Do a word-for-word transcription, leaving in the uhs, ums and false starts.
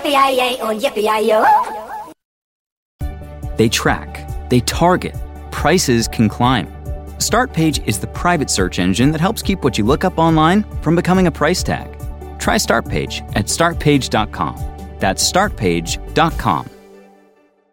yippee-yi-yay, oh, yippee-yi-yo. They track, they target, prices can climb. Startpage is the private search engine that helps keep what you look up online from becoming a price tag. Try Startpage at start page dot com. That's start page dot com.